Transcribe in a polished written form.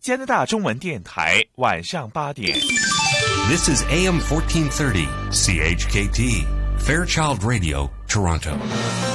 加拿大中文电台晚上8点。 This is AM 1430, CHKT, Fairchild Radio, Toronto.